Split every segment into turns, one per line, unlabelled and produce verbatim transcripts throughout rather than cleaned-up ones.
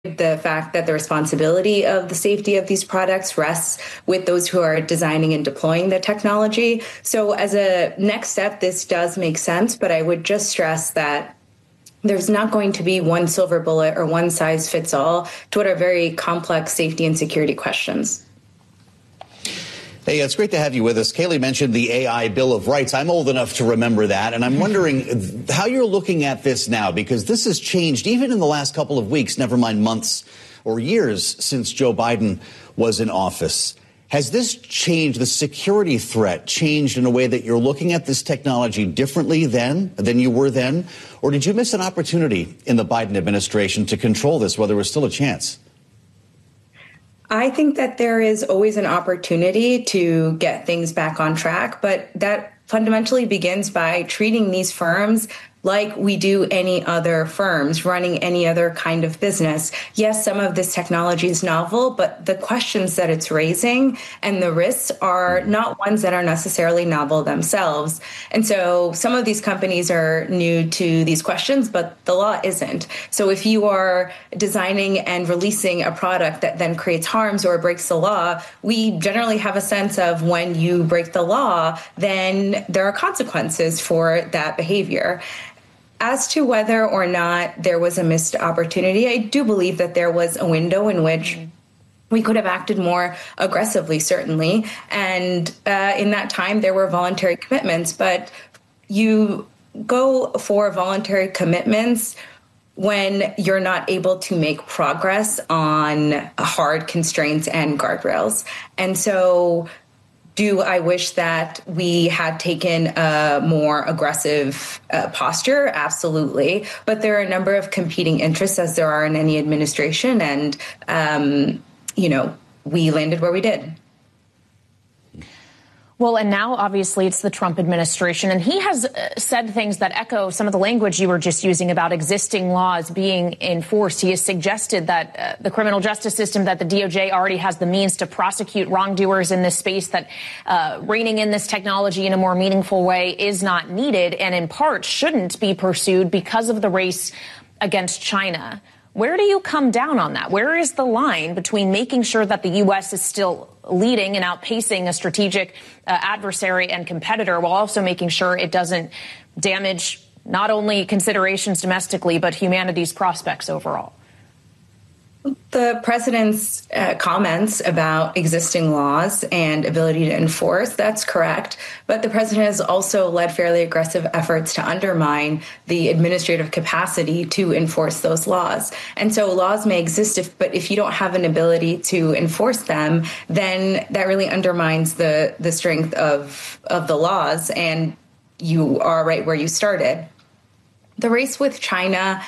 the fact that the responsibility of the safety of these products rests with those who are designing and deploying the technology. So as a next step, this does make sense, but I would just stress that there's not going to be one silver bullet or one size fits all to what are very complex safety and security questions.
Hey, it's great to have you with us. Kayleigh mentioned the A I Bill of Rights. I'm old enough to remember that, and I'm wondering how you're looking at this now, because this has changed even in the last couple of weeks, never mind months or years since Joe Biden was in office. Has this changed, the security threat changed in a way that you're looking at this technology differently then than you were then? Or did you miss an opportunity in the Biden administration to control this while there was still a chance?
I think that there is always an opportunity to get things back on track, but that fundamentally begins by treating these firms like we do any other firms running any other kind of business. Yes, some of this technology is novel, but the questions that it's raising and the risks are not ones that are necessarily novel themselves. And so some of these companies are new to these questions, but the law isn't. So if you are designing and releasing a product that then creates harms or breaks the law, we generally have a sense of when you break the law, then there are consequences for that behavior. As to whether or not there was a missed opportunity, I do believe that there was a window in which we could have acted more aggressively, certainly. And uh, in that time, there were voluntary commitments. But you go for voluntary commitments when you're not able to make progress on hard constraints and guardrails. And so do I wish that we had taken a more aggressive uh, posture? Absolutely. But there are a number of competing interests, as there are in any administration. And, um, you know, we landed where we did.
Well, and now, obviously, it's the Trump administration, and he has said things that echo some of the language you were just using about existing laws being enforced. He has suggested that uh, the criminal justice system, that the D O J already has the means to prosecute wrongdoers in this space, that uh, reining in this technology in a more meaningful way is not needed, and in part shouldn't be pursued because of the race against China. Where do you come down on that? Where is the line between making sure that the U S is still leading and outpacing a strategic uh, adversary and competitor, while also making sure it doesn't damage not only considerations domestically, but humanity's prospects overall?
The president's uh, comments about existing laws and ability to enforce, that's correct. But the president has also led fairly aggressive efforts to undermine the administrative capacity to enforce those laws. And so laws may exist, if, but if you don't have an ability to enforce them, then that really undermines the, the strength of, of the laws. And you are right where you started. The race with China,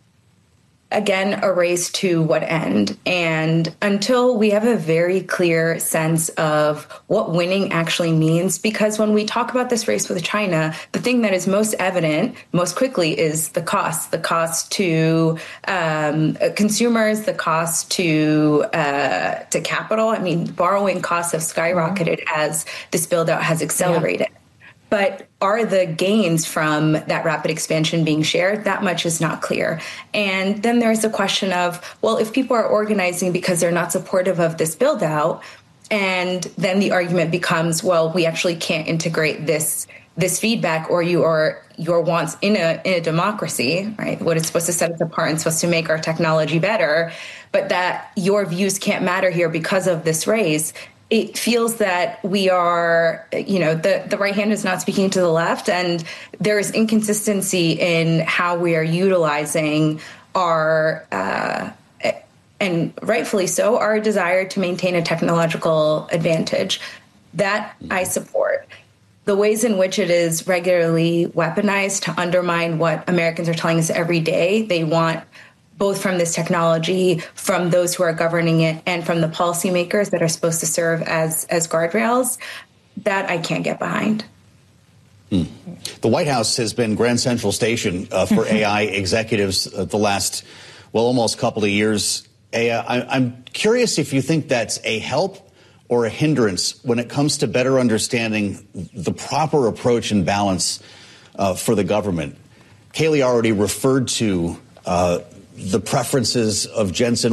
again, a race to what end? And until we have a very clear sense of what winning actually means, because when we talk about this race with China, the thing that is most evident most quickly is the cost, the cost to um, consumers, the cost to uh, to capital. I mean, borrowing costs have skyrocketed mm-hmm. as this build out has accelerated. Yeah. But are the gains from that rapid expansion being shared? That much is not clear. And then there's the question of, well, if people are organizing because they're not supportive of this build out, and then the argument becomes, well, we actually can't integrate this this feedback or you or your wants in a in a democracy, right? What is supposed to set us apart and supposed to make our technology better, but that your views can't matter here because of this race. It feels that we are, you know, the, the right hand is not speaking to the left, and there is inconsistency in how we are utilizing our, uh, and rightfully so, our desire to maintain a technological advantage. That I support. The ways in which it is regularly weaponized to undermine what Americans are telling us every day they want, both from this technology, from those who are governing it, and from the policymakers that are supposed to serve as as guardrails, that I can't get behind.
Mm. The White House has been Grand Central Station uh, for A I executives uh, the last, well, almost couple of years. A I, I, I'm curious if you think that's a help or a hindrance when it comes to better understanding the proper approach and balance uh, for the government. Kayleigh already referred to uh, the preferences of Jensen.